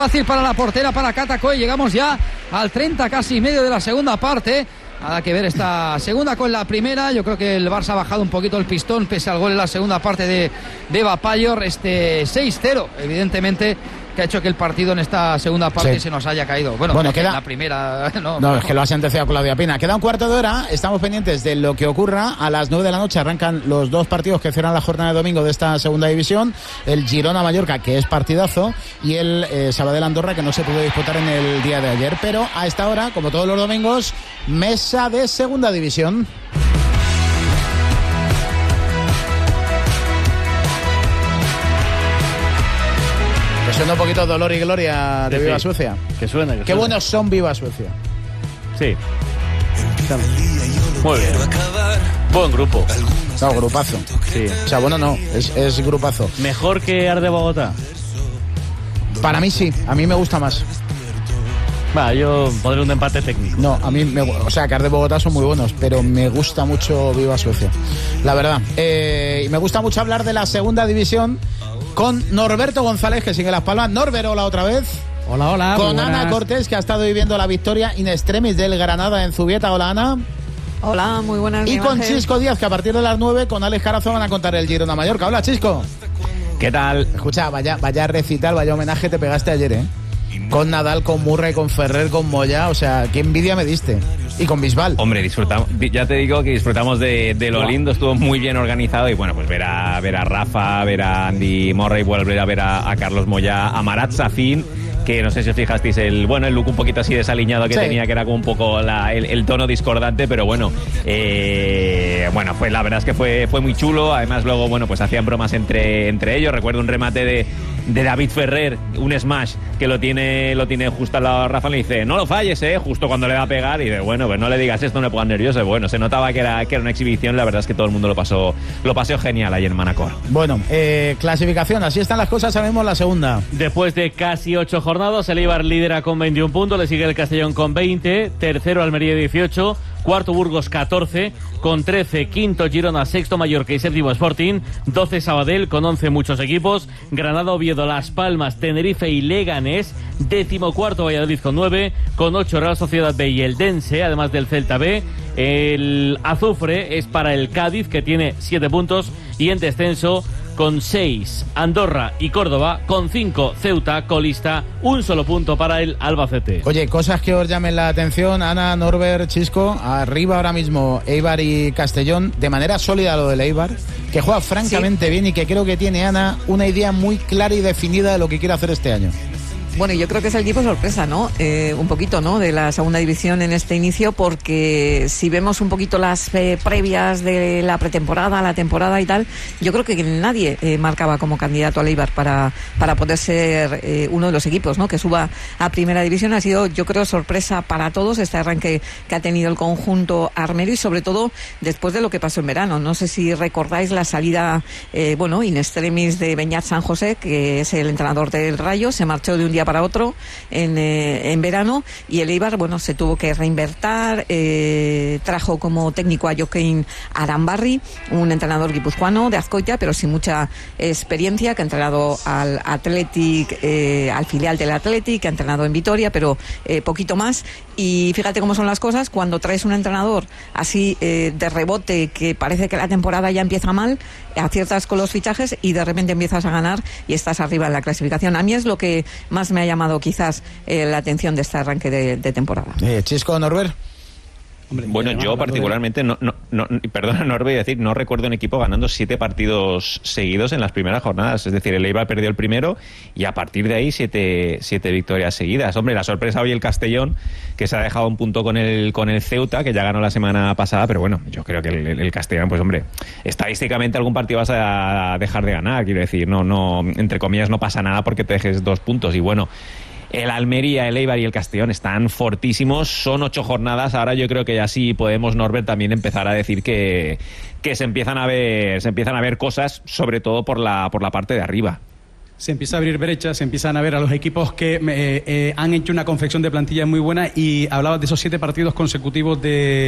Fácil para la portera, para Catacoy. Llegamos ya al 30 casi medio de la segunda parte. Nada que ver esta segunda con la primera. Yo creo que el Barça ha bajado un poquito el pistón pese al gol en la segunda parte de Eva Payor. 6-0 evidentemente, que ha hecho que el partido en esta segunda parte se nos haya caído. Bueno, queda... la primera... No, es que lo ha sentenciado Claudia Pina. Queda un cuarto de hora, estamos pendientes de lo que ocurra. A las 9 de la noche arrancan los dos partidos que cierran la jornada de domingo de esta segunda división. El Girona-Mallorca, que es partidazo, y el Sabadell-Andorra, que no se pudo disputar en el día de ayer. Pero a esta hora, como todos los domingos, mesa de segunda división. Suena un poquito Dolor y Gloria de Viva Suecia. Que suena. Qué buenos son Viva Suecia. Sí. Muy bien. Buen grupo. No, grupazo. Sí. O sea, bueno, no, es grupazo. ¿Mejor que Arde Bogotá? Para mí sí, a mí me gusta más. Va, yo pondré un empate técnico. No, a mí, o sea, que Arde Bogotá son muy buenos, pero me gusta mucho Viva Suecia, la verdad. Y me gusta mucho hablar de la segunda división con Norberto González, que sigue Las Palmas. Norbert, hola otra vez. Hola. Con Ana Cortés, que ha estado viviendo la victoria in extremis del Granada en Zubieta. Hola, Ana. Hola, muy buenas. Y con Chisco Díaz, que a partir de las 9 con Alex Carazo van a contar el Girona Mallorca. Hola, Chisco. ¿Qué tal? Escucha, vaya recital, vaya homenaje te pegaste ayer, ¿eh? Con Nadal, con Murray, con Ferrer, con Moya. O sea, qué envidia me diste. Y con Bisbal. Hombre, disfrutamos. Ya te digo que disfrutamos de lo lindo. Estuvo muy bien organizado. Y bueno, pues ver a Rafa, ver a Andy Murray, volver a ver a Carlos Moya, a Marat Safin, que no sé si os fijasteis el look un poquito así desaliñado que tenía, que era como un poco el tono discordante, pero bueno, pues la verdad es que fue muy chulo. Además luego, bueno, pues hacían bromas entre ellos. Recuerdo un remate de David Ferrer, un smash que lo tiene justo al lado de Rafa, le dice, no lo falles, justo cuando le va a pegar, y de bueno, pues no le digas esto, no me pongas nervioso. Bueno, se notaba que era una exhibición. La verdad es que todo el mundo lo pasó genial ahí en Manacor. Bueno, clasificación, así están las cosas, sabemos la segunda. Después de casi 8 jornadas, el Eibar lidera con 21 puntos, le sigue el Castellón con 20, tercero Almería 18, cuarto Burgos 14, con 13, quinto Girona, sexto Mallorca y séptimo Sporting, 12 Sabadell con 11 muchos equipos, Granada, Oviedo, Las Palmas, Tenerife y Leganés, decimocuarto Valladolid con 9, con 8 Real Sociedad B y el Dense, además del Celta B. El azufre es para el Cádiz, que tiene 7 puntos, y en descenso con 6 Andorra y Córdoba, con 5 Ceuta, colista, un solo punto para el Albacete. Oye, cosas que os llamen la atención, Ana, Norbert, Chisco. Arriba ahora mismo Eibar y Castellón, de manera sólida lo del Eibar, que juega francamente bien y que creo que tiene, Ana, una idea muy clara y definida de lo que quiere hacer este año. Bueno, yo creo que es el equipo sorpresa, ¿no? Un poquito, ¿no? De la segunda división en este inicio, porque si vemos un poquito las previas de la pretemporada, la temporada y tal, yo creo que nadie marcaba como candidato al Eibar para poder ser uno de los equipos, ¿no? Que suba a primera división. Ha sido, yo creo, sorpresa para todos este arranque que ha tenido el conjunto armero, y sobre todo después de lo que pasó en verano. No sé si recordáis la salida, in extremis de Beñat San José, que es el entrenador del Rayo. Se marchó de un día para otro en verano, y el Eibar, se tuvo que reinvertir. Trajo como técnico a Joaquín Arambarri, un entrenador guipuzcoano de Azkoitia, pero sin mucha experiencia, que ha entrenado al Athletic, al filial del Athletic, que ha entrenado en Vitoria, pero poquito más. Y fíjate cómo son las cosas, cuando traes un entrenador así de rebote, que parece que la temporada ya empieza mal, aciertas con los fichajes y de repente empiezas a ganar y estás arriba en la clasificación. A mí es lo que más me ha llamado quizás la atención de este arranque de temporada. Chisco, Norbert. Hombre, bueno, yo particularmente perdona, Norbert, voy a decir, no recuerdo un equipo ganando 7 partidos seguidos en las primeras jornadas. Es decir, el Eibar perdió el primero y a partir de ahí 7 victorias seguidas. Hombre, la sorpresa hoy el Castellón, que se ha dejado un punto con el Ceuta, que ya ganó la semana pasada, pero bueno, yo creo que el Castellón, pues hombre, estadísticamente algún partido vas a dejar de ganar, quiero decir, no, entre comillas, no pasa nada porque te dejes 2 puntos. Y bueno, el Almería, el Eibar y el Castellón están fortísimos. Son 8 jornadas. Ahora yo creo que ya sí podemos, Norbert, también empezar a decir que se empiezan a ver cosas, sobre todo por la parte de arriba. Se empieza a abrir brechas, se empiezan a ver a los equipos que han hecho una confección de plantilla muy buena, y hablabas de esos 7 partidos consecutivos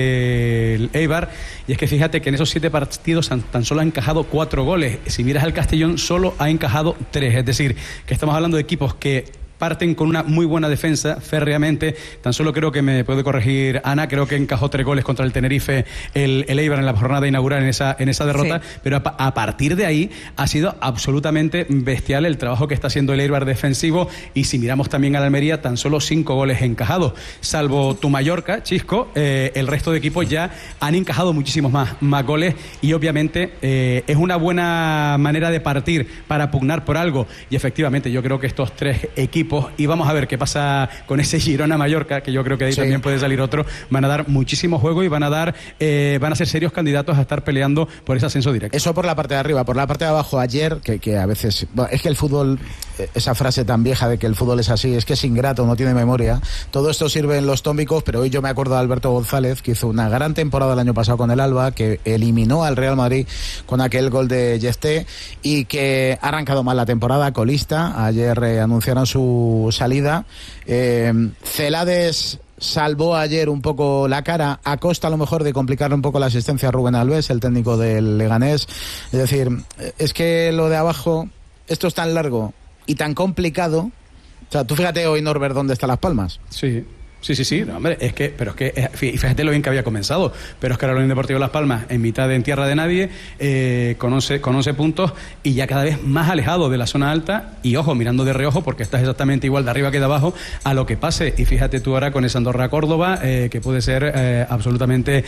del Eibar, y es que fíjate que en esos 7 partidos tan solo ha encajado 4 goles. Si miras al Castellón, solo ha encajado 3, es decir, que estamos hablando de equipos que parten con una muy buena defensa, férreamente. Tan solo creo que me puede corregir Ana, creo que encajó 3 goles contra el Tenerife el Eibar en la jornada inaugural en esa derrota, sí. Pero a partir de ahí ha sido absolutamente bestial el trabajo que está haciendo el Eibar defensivo, y si miramos también al Almería, tan solo 5 goles encajados, salvo tu Mallorca, Chisco, el resto de equipos ya han encajado muchísimos más goles, y obviamente es una buena manera de partir para pugnar por algo, y efectivamente yo creo que estos 3 equipos, y vamos a ver qué pasa con ese Girona-Mallorca, que yo creo que de ahí también puede salir otro, van a dar muchísimo juego y van a ser serios candidatos a estar peleando por ese ascenso directo. Eso por la parte de arriba. Por la parte de abajo, ayer, que a veces... Bueno, es que el fútbol, esa frase tan vieja de que el fútbol es así, es que es ingrato, no tiene memoria. Todo esto sirve en los tómicos, pero hoy yo me acuerdo de Alberto González, que hizo una gran temporada el año pasado con el Alba, que eliminó al Real Madrid con aquel gol de Yesté, y que ha arrancado mal la temporada, colista. Ayer anunciaron su salida. Celades salvó ayer un poco la cara, a costa a lo mejor de complicarle un poco la asistencia a Rubén Alves, el técnico del Leganés. Es decir, es que lo de abajo, esto es tan largo y tan complicado. O sea, tú fíjate hoy, Norbert, dónde están Las Palmas. Sí. No, hombre, fíjate lo bien que había comenzado, pero es que ahora la Unión Deportiva Las Palmas en tierra de nadie, con 11 puntos, y ya cada vez más alejado de la zona alta, y ojo, mirando de reojo, porque estás exactamente igual de arriba que de abajo a lo que pase. Y fíjate tú ahora con esa Andorra Córdoba, que puede ser absolutamente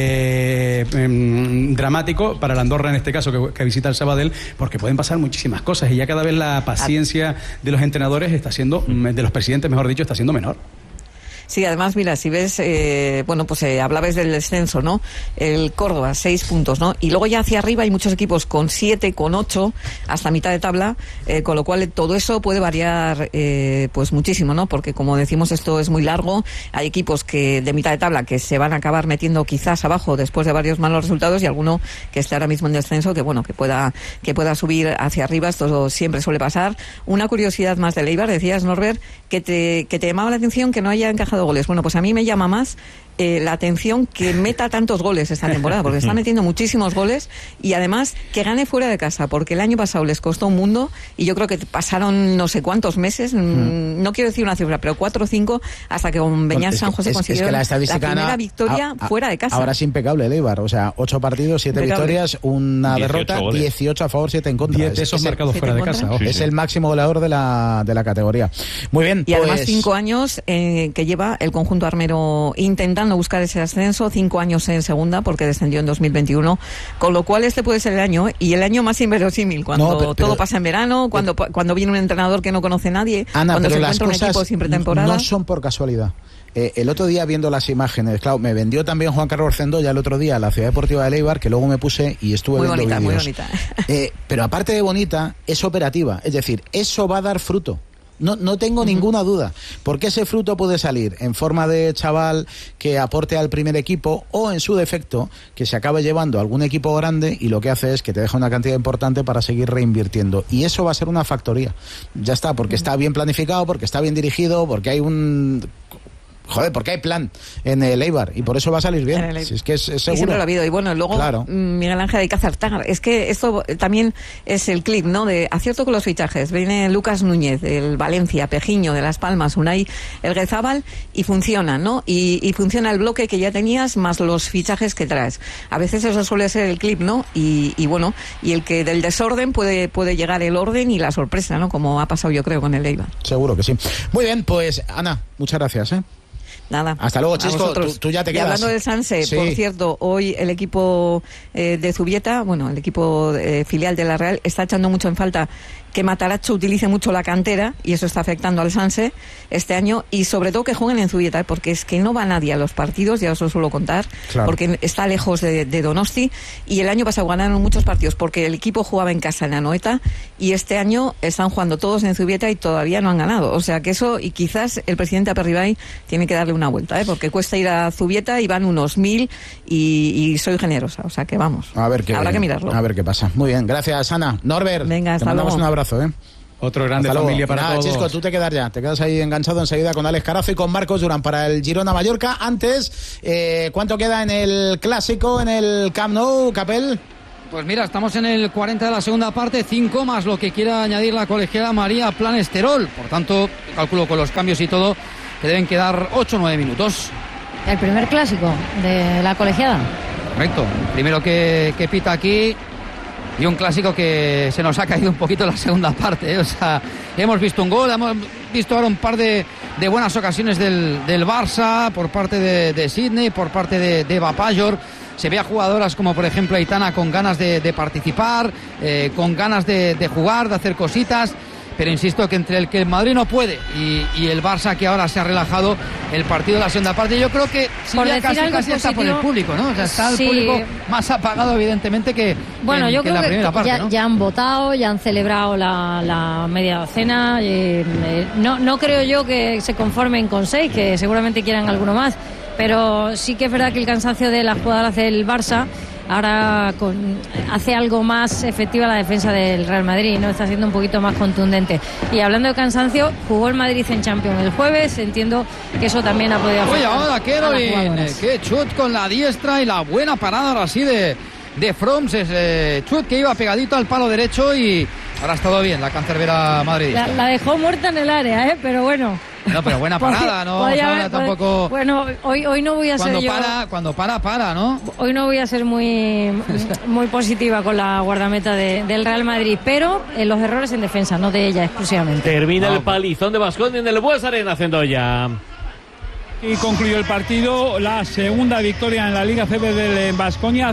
dramático para la Andorra, en este caso, que visita el Sabadell, porque pueden pasar muchísimas cosas, y ya cada vez la paciencia de los entrenadores de los presidentes, mejor dicho, está siendo menor. Sí, además, mira, si ves, hablabas del descenso, ¿no? El Córdoba, 6 puntos, ¿no? Y luego ya hacia arriba hay muchos equipos con 7, con 8, hasta mitad de tabla, con lo cual todo eso puede variar, pues muchísimo, ¿no? Porque, como decimos, esto es muy largo. Hay equipos que de mitad de tabla que se van a acabar metiendo quizás abajo después de varios malos resultados, y alguno que esté ahora mismo en descenso que pueda subir hacia arriba. Esto siempre suele pasar. Una curiosidad más del Eibar, decías, Norbert, que te llamaba la atención que no haya encajado goles. Bueno, pues a mí me llama más la atención que meta tantos goles esta temporada, porque está metiendo muchísimos goles, y además que gane fuera de casa, porque el año pasado les costó un mundo, y yo creo que pasaron no sé cuántos meses, no quiero decir una cifra, pero 4 o 5, hasta que con Beñat San José consiguieron la primera victoria fuera de casa. Ahora es impecable el Eibar, o sea, 8 partidos, 7 victorias, una derrota, goles. 18 a favor, 7 en contra. 10 de esos marcados fuera de casa. Es el máximo goleador de la categoría. Muy bien. Y además 5 años que lleva el conjunto armero intentando buscar ese ascenso, 5 años en segunda, porque descendió en 2021, con lo cual este puede ser el año, y el año más inverosímil, cuando todo pasa en verano, cuando viene un entrenador que no conoce a nadie, Ana, cuando se encuentra un equipo sin pretemporada. No son por casualidad. El otro día, viendo las imágenes, claro, me vendió también Juan Carlos Orsendo ya el otro día la Ciudad Deportiva de Eibar, que luego me puse y estuve viendo vídeos. Muy bonita. Pero aparte de bonita, es operativa, es decir, eso va a dar fruto. No tengo ninguna duda, porque ese fruto puede salir en forma de chaval que aporte al primer equipo, o en su defecto que se acabe llevando a algún equipo grande, y lo que hace es que te deja una cantidad importante para seguir reinvirtiendo, y eso va a ser una factoría. Ya está, porque está bien planificado, porque está bien dirigido, porque hay porque hay plan en el Eibar, y por eso va a salir bien. Si es que es seguro. Y siempre lo ha habido. Y bueno, luego, claro, Miguel Ángel, hay que acertar. Es que esto también es el clip, ¿no? De acierto con los fichajes. Viene Lucas Núñez, del Valencia, Pejiño, de Las Palmas, Unai Elguezábal, y funciona, ¿no? Y funciona el bloque que ya tenías, más los fichajes que traes. A veces eso suele ser el clip, ¿no? Y bueno, y el que del desorden puede llegar el orden y la sorpresa, ¿no? Como ha pasado, yo creo, con el Eibar. Seguro que sí. Muy bien, pues Ana, muchas gracias, Nada. Hasta luego, Chisco. Tú ya te quedas. Y hablando del Sanse, sí. Por cierto, hoy el equipo de Zubieta, el equipo filial de la Real, está echando mucho en falta que Matarazzo utilice mucho la cantera, y eso está afectando al Sanse este año, y sobre todo que jueguen en Zubieta, porque es que no va nadie a los partidos, ya os lo suelo contar, claro, porque está lejos de Donosti, y el año pasado ganaron muchos partidos porque el equipo jugaba en casa en Anoeta, y este año están jugando todos en Zubieta y todavía no han ganado, o sea que eso, y quizás el presidente Aperribay tiene que darle una vuelta, porque cuesta ir a Zubieta y van unos 1000, y soy generosa, o sea que vamos, habrá que mirarlo. A ver qué pasa. Muy bien, gracias, Ana. Norbert, venga, hasta te mandamos luego. Un abrazo. Otro grande familia para todos. Chisco, tú te quedas ya, te quedas ahí enganchado enseguida con Alex Carazo y con Marcos Durán para el Girona Mallorca. Antes, ¿cuánto queda en el clásico, en el Camp Nou, Capel? Pues mira, estamos en el 40 de la segunda parte, 5 más lo que quiera añadir la colegiala María Planesterol. Por tanto, calculo con los cambios y todo que deben quedar 8 o 9 minutos. El primer clásico de la colegiada. Correcto, el primero que pita aquí y un clásico que se nos ha caído un poquito en la segunda parte, ¿eh? O sea, hemos visto un gol, hemos visto ahora un par de buenas ocasiones del Barça por parte de Sidney, por parte de Eva Payor. Se ve a jugadoras como por ejemplo Aitana con ganas de participar, con ganas de jugar, de hacer cositas, pero insisto que entre el que el Madrid no puede y el Barça que ahora se ha relajado el partido de la segunda parte, yo creo que sí, ya casi está por el público, ¿no? O sea, está el público más apagado evidentemente que bueno, yo creo la primera parte, ya, ¿no? ya han votado, ya han celebrado la media docena, no creo yo que se conformen con 6, que seguramente quieran alguno más. Pero sí que es verdad que el cansancio de las jugadoras del Barça ahora hace algo más efectiva la defensa del Real Madrid, ¿no? Está siendo un poquito más contundente. Y hablando de cansancio, jugó el Madrid en Champions el jueves, entiendo que eso también ha podido afectar. Oye, ahora Caroline, qué chut con la diestra y la buena parada ahora sí de Froms, ese chut que iba pegadito al palo derecho y ahora ha estado bien la cancerbera madridista. La dejó muerta en el área, pero bueno. No, pero buena parada, ¿no? Tampoco. Bueno, hoy no voy a ser yo. Cuando para, ¿no? Hoy no voy a ser muy positiva con la guardameta del Real Madrid, pero los errores en defensa, no de ella exclusivamente. Termina el palizón de Baskonia en el Bues Arena, Cendoya. Y concluyó el partido, la segunda victoria en la Liga CB del Baskonia,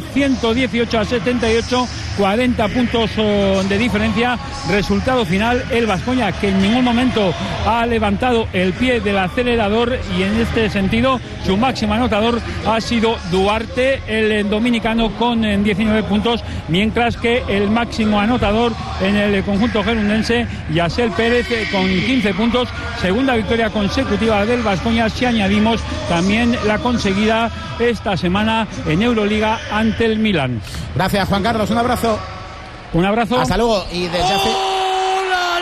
118-78, 40 puntos de diferencia. Resultado final, el Baskonia que en ningún momento ha levantado el pie del acelerador y en este sentido su máximo anotador ha sido Duarte, el dominicano, con 19 puntos, mientras que el máximo anotador en el conjunto gerundense, Yasel Pérez, con 15 puntos. Segunda victoria consecutiva del Baskonia, si añadimos también la conseguida esta semana en Euroliga ante el Milan. Gracias, Juan Carlos, un abrazo. Un abrazo. Hasta luego. Y desde hace... ¡Oh, la,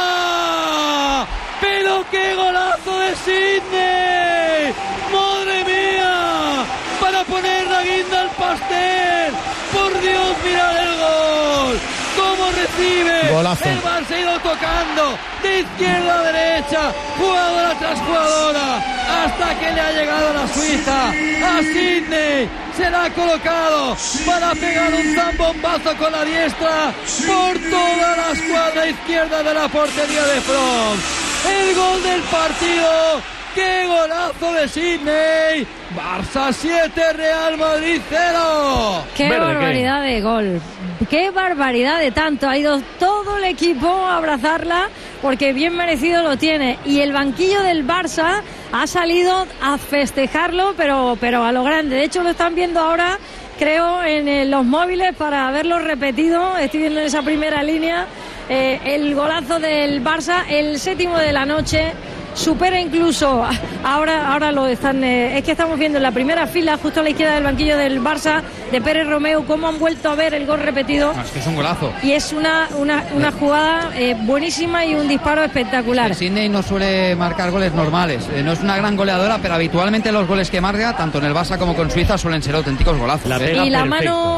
la! ¡Pero qué golazo de Sidney! ¡Madre mía! Para poner la guinda al pastel. ¡Por Dios, mirad el gol! ¿Cómo recibe? Golazo. El Barça ha ido tocando de izquierda a derecha, jugadora tras jugadora, hasta que le ha llegado la Suiza. A Sidney se la ha colocado para pegar un zambombazo con la diestra por toda la escuadra izquierda de la portería de From. El gol del partido. ¡Qué golazo de Sidney! Barça 7, Real Madrid 0. ¡Qué barbaridad de gol! ¡Qué barbaridad de tanto! Ha ido todo el equipo a abrazarla porque bien merecido lo tiene. Y el banquillo del Barça ha salido a festejarlo, pero a lo grande. De hecho, lo están viendo ahora, creo, en los móviles para verlo repetido. Estoy viendo en esa primera línea el golazo del Barça, el séptimo de la noche. Supera incluso, ahora lo están, es que estamos viendo en la primera fila, justo a la izquierda del banquillo del Barça, de Pérez Romeu, cómo han vuelto a ver el gol repetido. Es que es un golazo. Y es una jugada buenísima y un disparo espectacular. Sidney no suele marcar goles normales, no es una gran goleadora, pero habitualmente los goles que marca, tanto en el Barça como con Suiza, suelen ser auténticos golazos. Y la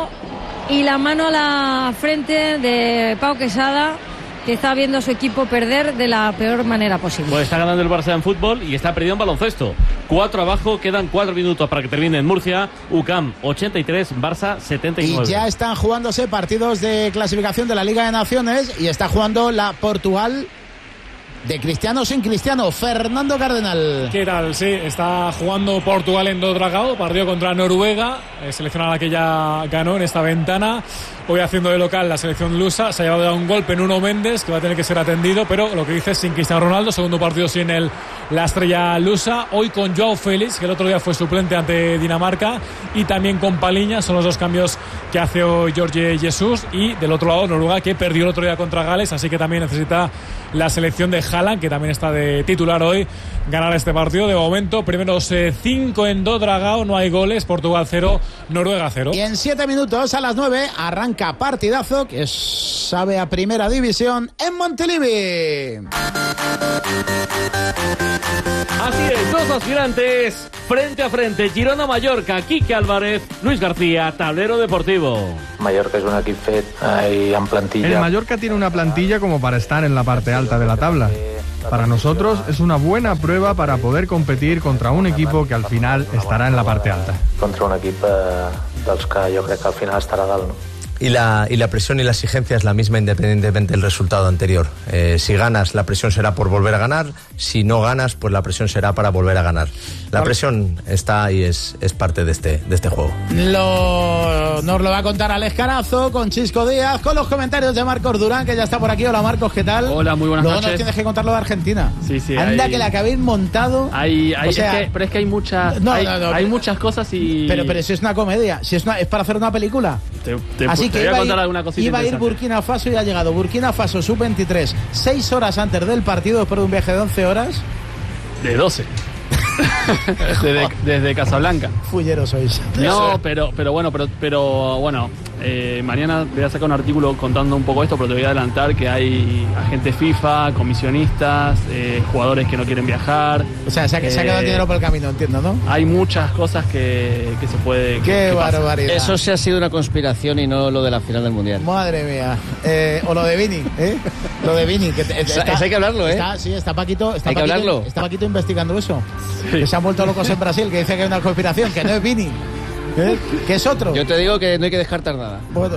mano a la frente de Pau Quesada, que está viendo a su equipo perder de la peor manera posible. Pues está ganando el Barça en fútbol y está perdiendo en baloncesto. 4 abajo, quedan 4 minutos para que termine en Murcia. UCAM 83, Barça 79. Y ya están jugándose partidos de clasificación de la Liga de Naciones y está jugando la Portugal de Cristiano sin Cristiano, Fernando Cardenal. ¿Qué tal? Sí, está jugando Portugal en Do Dragao, partido contra Noruega, selección a la que ya ganó en esta ventana. Hoy haciendo de local la selección lusa, se ha llevado ya un golpe en Nuno Méndez, que va a tener que ser atendido, pero lo que dice es sin Cristiano Ronaldo, segundo partido sin la estrella lusa. Hoy con Joao Félix, que el otro día fue suplente ante Dinamarca, y también con Paliña, son los dos cambios que hace hoy Jorge Jesus. Y del otro lado Noruega, que perdió el otro día contra Gales, así que también necesita la selección de Haaland, que también está de titular hoy, ganar este partido. De momento, primeros 5 en Do Dragao, no hay goles, Portugal 0, Noruega 0. Y en 7 minutos, a las 9, arranca partidazo que sabe a Primera División en Montilivi. Así es, 2 Los aspirantes frente a frente, Girona-Mallorca, Quique Álvarez, Luis García, Tablero Deportivo. Mallorca es un equipo fet y en plantilla. El Mallorca tiene una plantilla como para estar en la parte alta de la tabla. Para nosotros es una buena prueba para poder competir contra un equipo que al final estará en la parte alta. Contra un equipo dels que jo crec que al final estarà dalt, ¿no? Y la presión y la exigencia es la misma independientemente del resultado anterior. Si ganas, la presión será por volver a ganar. Si no ganas, pues la presión será para volver a ganar. La presión está y es parte de este juego. Nos lo va a contar Alex Carazo con Chisco Díaz, con los comentarios de Marcos Durán, que ya está por aquí. Hola Marcos, ¿qué tal? Hola, muy buenas noches. Luego nos tienes que contar lo de Argentina. Sí. Anda, que la que habéis montado. Pero es que hay muchas, hay muchas cosas y... Pero si es una comedia, es para hacer una película. Así que voy a contar alguna cosita iba a ir Burkina Faso y ha llegado Burkina Faso sub-23 6 horas antes del partido, después de un viaje de 11 horas. De 12. desde Casablanca. Fulleros sois. No, pero bueno, mañana voy a sacar un artículo contando un poco esto, pero te voy a adelantar que hay agentes FIFA, comisionistas, jugadores que no quieren viajar. O sea, se ha quedado dinero por el camino, entiendo, ¿no? Hay muchas cosas que se puede... ¡Qué barbaridad! Eso sí ha sido una conspiración y no lo de la final del Mundial. Madre mía. O lo de Vini, ¿eh? Lo de Vini. Eso hay que hablarlo, ¿eh? Está Paquito. Hay que hablarlo. Está Paquito investigando eso. Sí. Que se han vuelto locos en Brasil, que dice que hay una conspiración, que no es Vini, que es otro. Yo te digo que no hay que descartar nada. Bueno.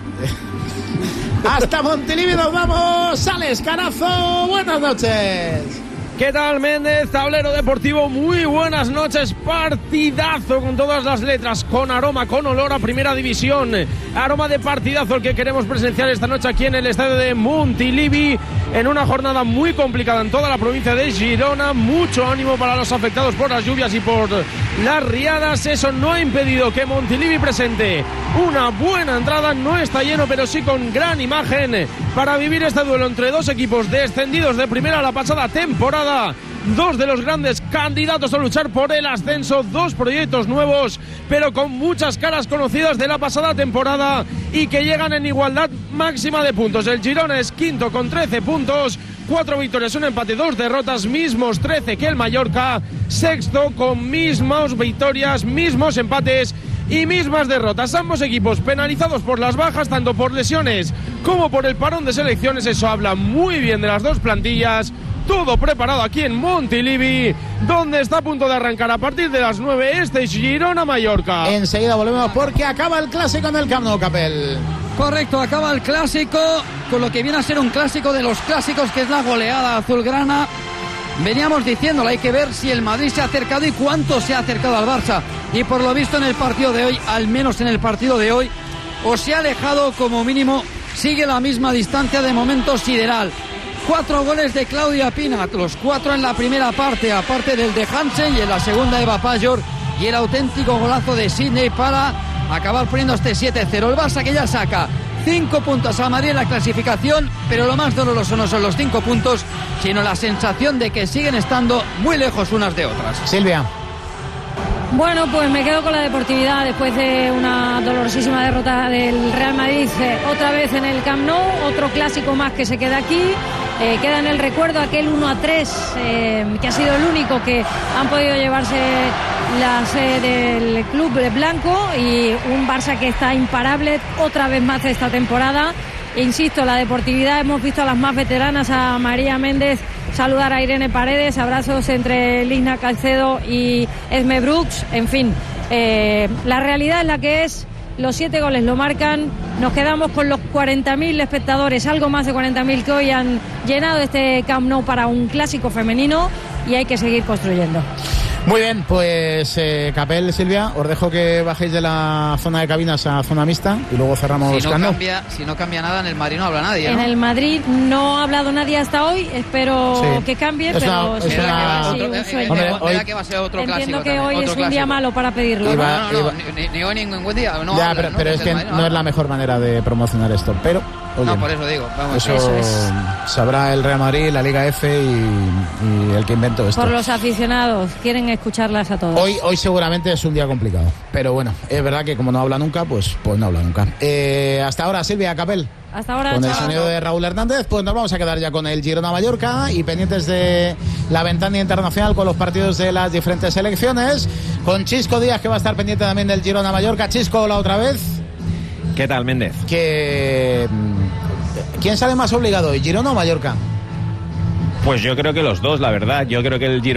Hasta Montilivi nos vamos. Alex Carazo, buenas noches. ¿Qué tal, Méndez? Tablero Deportivo, muy buenas noches. Partidazo con todas las letras, con aroma, con olor a primera división. Aroma de partidazo el que queremos presenciar esta noche aquí en el estadio de Montilivi, en una jornada muy complicada en toda la provincia de Girona. Mucho ánimo para los afectados por las lluvias y por las riadas. Eso no ha impedido que Montilivi presente una buena entrada. No está lleno, pero sí con gran imagen para vivir este duelo entre dos equipos descendidos de primera la pasada temporada. Dos de los grandes candidatos a luchar por el ascenso, dos proyectos nuevos, pero con muchas caras conocidas de la pasada temporada y que llegan en igualdad máxima de puntos. El Girona es quinto con 13 puntos, 4 victorias, un empate, 2 derrotas, mismos 13 que el Mallorca. Sexto con mismas victorias, mismos empates y mismas derrotas. Ambos equipos penalizados por las bajas, tanto por lesiones como por el parón de selecciones. Eso habla muy bien de las dos plantillas. Todo preparado aquí en Montilivi, donde está a punto de arrancar a partir de las 9 este Girona-Mallorca. Enseguida volvemos porque acaba el clásico en el Camp Nou, Capel. Correcto, acaba el clásico con lo que viene a ser un clásico de los clásicos, que es la goleada azulgrana. Veníamos diciéndolo, hay que ver si el Madrid se ha acercado y cuánto se ha acercado al Barça. Y por lo visto en el partido de hoy, al menos en el partido de hoy, o se ha alejado como mínimo, sigue la misma distancia de momento sideral. 4 goles de Claudia Pina, los 4 en la primera parte, aparte del de Hansen, y en la segunda Eva Pajor, y el auténtico golazo de Sidney para acabar poniendo este 7-0. El Barça que ya saca 5 puntos a Madrid en la clasificación, pero lo más doloroso no son los 5 puntos, sino la sensación de que siguen estando muy lejos unas de otras. Silvia. Bueno, pues me quedo con la deportividad después de una dolorosísima derrota del Real Madrid, otra vez en el Camp Nou, otro clásico más que se queda aquí. Queda en el recuerdo aquel 1-3 que ha sido el único que han podido llevarse la sede del club blanco, y un Barça que está imparable otra vez más esta temporada. Insisto, la deportividad, hemos visto a las más veteranas, a María Méndez saludar a Irene Paredes, abrazos entre Lina Caicedo y Esme Brooks, en fin, la realidad es la que es. Los 7 goles lo marcan. Nos quedamos con los 40.000 espectadores, algo más de 40.000 que hoy han llenado este Camp Nou para un clásico femenino, y hay que seguir construyendo. Muy bien, pues Capel, Silvia, os dejo que bajéis de la zona de cabinas a zona mixta y luego cerramos. Si no cambia nada, en el Madrid no habla nadie, ¿no? En el Madrid no ha hablado nadie hasta hoy, espero que cambie, pero un sueño. Hombre, que va a ser otro entiendo clásico. Que hoy es un día malo para pedirlo. Ni hoy ningún día. No, ya, pero es que no es la mejor manera de promocionar esto, pero Oye, no, por eso digo. Vamos, eso es. sabrá el Real Madrid, la Liga F y el que inventó esto. Por los aficionados, quieren escucharlas a todos. Hoy seguramente es un día complicado, pero bueno, es verdad que como no habla nunca, pues no habla nunca. Hasta ahora, Silvia Capel. Hasta ahora, con el chao. sonido de Raúl Hernández, pues nos vamos a quedar ya con el Girona-Mallorca y pendientes de la ventana internacional con los partidos de las diferentes selecciones. Con Chisco Díaz, que va a estar pendiente también del Girona-Mallorca. Chisco, hola otra vez. ¿Qué tal, Méndez? ¿Quién sale más obligado, Girona o Mallorca? Pues yo creo que los dos, la verdad. Yo creo que el Girona